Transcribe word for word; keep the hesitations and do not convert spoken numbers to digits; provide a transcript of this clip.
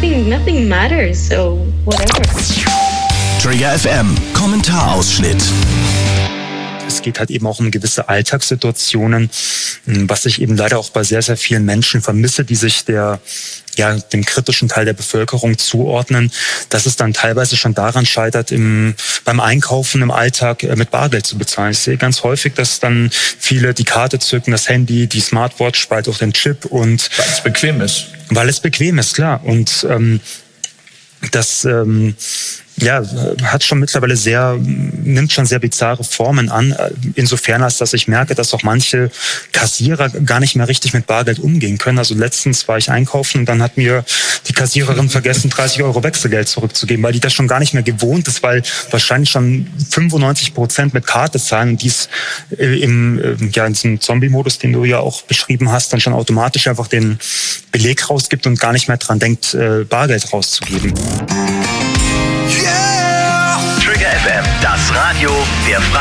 nothing, nothing matters, so whatever. Trigger F M, Kommentarausschnitt. Es geht halt eben auch um gewisse Alltagssituationen, was ich eben leider auch bei sehr, sehr vielen Menschen vermisse, die sich der, ja, dem kritischen Teil der Bevölkerung zuordnen, dass es dann teilweise schon daran scheitert, im, beim Einkaufen im Alltag mit Bargeld zu bezahlen. Ich sehe ganz häufig, dass dann viele die Karte zücken, das Handy, die Smartwatch, bald auch den Chip und... Weil es bequem ist. Weil es bequem ist, klar. Und ähm, das... Ähm, Ja, hat schon mittlerweile sehr, nimmt schon sehr bizarre Formen an, insofern als dass ich merke, dass auch manche Kassierer gar nicht mehr richtig mit Bargeld umgehen können. Also letztens war ich einkaufen und dann hat mir die Kassiererin vergessen, dreißig Euro Wechselgeld zurückzugeben, weil die das schon gar nicht mehr gewohnt ist, weil wahrscheinlich schon fünfundneunzig Prozent mit Karte zahlen und dies im, ja, in diesem Zombie-Modus, den du ja auch beschrieben hast, dann schon automatisch einfach den Beleg rausgibt und gar nicht mehr dran denkt, Bargeld rauszugeben. Trigger F M, das Radio der Freien